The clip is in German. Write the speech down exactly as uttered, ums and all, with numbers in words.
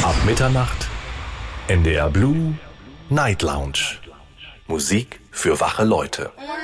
Ab Mitternacht, N D R Blue, Night Lounge. Musik für wache Leute.